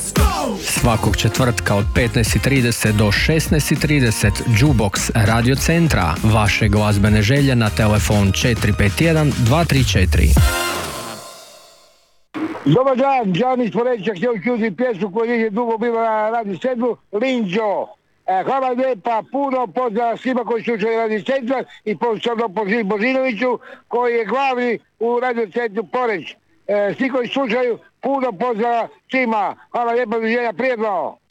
Svakog četvrtka od 15:30 do 16:30 Jukebox Radio Centra. Vaše glazbene želje na telefon 451 234. Dobar dan, Gianni Sporeća, htio čuti pjesmu koja je dugo bila na Radio Centru, Linđo. Hvala lijepa, puno pozdrav svima koji slušaju Radio Centra i posebno po Božinoviću koji je glavni u Radio Centru Poreč. Svi koji slušaju, puno pozdrav svima. Hvala lijepa, doviđenja, prijatno.